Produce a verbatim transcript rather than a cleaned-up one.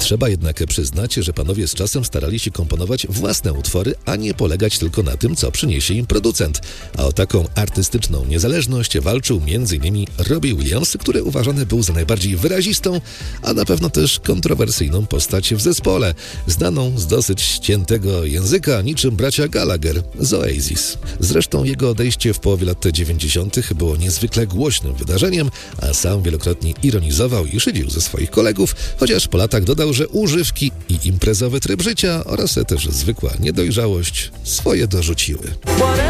Trzeba jednak przyznać, że panowie z czasem starali się komponować własne utwory, a nie polegać tylko na tym, co przyniesie im producent. A o taką artystyczną niezależność walczył między innymi Robbie Williams, który uważany był za najbardziej wyrazistą, a na pewno też kontrowersyjną postać w zespole, znaną z dosyć ściętego języka niczym bracia Gallagher z Oasis. Zresztą jego odejście w połowie lat dziewięćdziesiątych było niezwykle głośnym wydarzeniem, a sam wielokrotnie ironizował i szydził ze swoich kolegów, chociaż po latach dodał, że używki i imprezowy tryb życia oraz też zwykła niedojrzałość swoje dorzuciły.